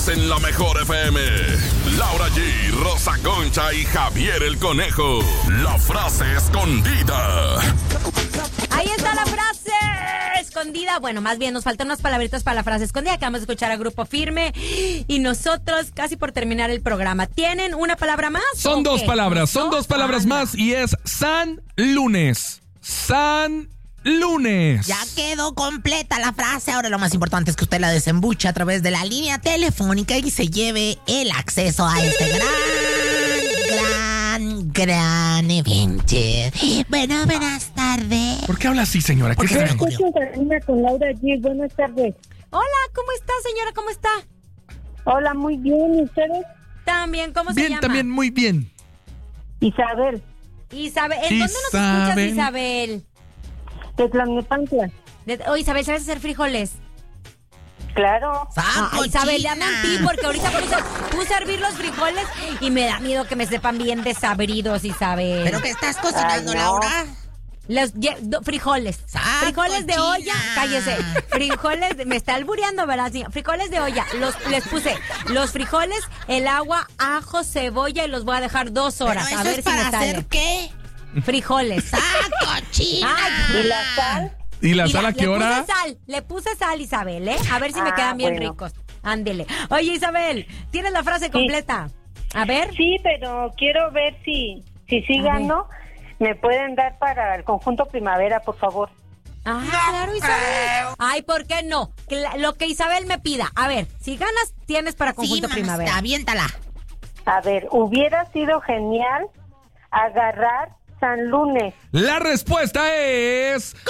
Estás en la mejor FM. Laura G, Rosa Concha y Javier el Conejo. La frase escondida. Ahí está la frase escondida. Bueno, más bien nos faltan unas palabritas para la frase escondida. Acabamos de escuchar a Grupo Firme y nosotros casi por terminar el programa. ¿Tienen una palabra más? Son dos palabras, son dos palabras más y es San Lunes. San Lunes. Ya quedó completa la frase. Ahora lo más importante es que usted la desembuche a través de la línea telefónica y se lleve el acceso a este gran evento. Bueno, buenas tardes. ¿Por qué habla así, señora? ¿Qué se le ocurrió? Con Laura G. Buenas tardes. Hola, ¿cómo está, señora? ¿Cómo está? Hola, muy bien. ¿Y ustedes? También, ¿cómo se Bien, llama? también, muy bien. Isabel, Isabel. ¿En dónde nos escuchas, Isabel? de Tlalnepantla. Isabel, ¿sabes hacer frijoles? Claro. Isabel, ya mentí porque ahorita por eso puse a hervir los frijoles y me da miedo que me sepan bien desabridos, Isabel. ¿Pero qué estás cocinando, Ay, no. Laura? Frijoles. ¡Ah, Frijoles de cochina! olla. Cállese. Frijoles, me está albureando, ¿verdad? Sí, frijoles de olla. Les puse los frijoles, el agua, ajo, cebolla y los voy a dejar 2 horas. ¿Pero A eso ver es si me para sale. hacer qué? Frijoles. ¡Ah, cochina! ¿Y la sal? ¿Y la Mira, sal a qué hora? Le puse sal, Isabel, ¿eh? A ver si me quedan bien bueno. ricos. Ándele. Oye, Isabel, ¿tienes la frase completa? A ver. Sí, pero quiero ver si A gano. ¿Me pueden dar para el conjunto primavera, por favor? Ah, claro, Isabel. Ay, ¿por qué no? Lo que Isabel me pida. A ver, si ganas, tienes para conjunto Sí, primavera. mamacita, aviéntala. A ver, hubiera sido genial agarrar San Lunes. La respuesta es